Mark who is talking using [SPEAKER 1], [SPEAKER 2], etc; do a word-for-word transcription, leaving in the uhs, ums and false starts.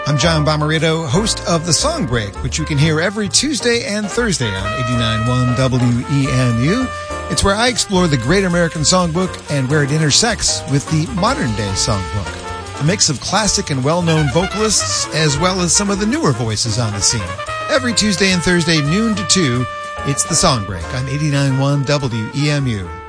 [SPEAKER 1] I'm John Bomarito, host of The Song Break, which you can hear every Tuesday and Thursday on eighty-nine point one W E M U. It's where I explore the great American songbook and where it intersects with the modern-day songbook. A mix of classic and well-known vocalists, as well as some of the newer voices on the scene. Every Tuesday and Thursday, noon to two, it's The Song Break on eighty-nine point one W E M U.